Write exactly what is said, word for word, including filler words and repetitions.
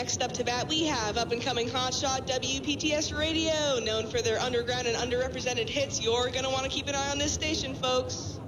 next up to bat, we have up-and-coming hotshot W P T S Radio, known for their underground and underrepresented hits. You're going to want to keep an eye on this station, folks.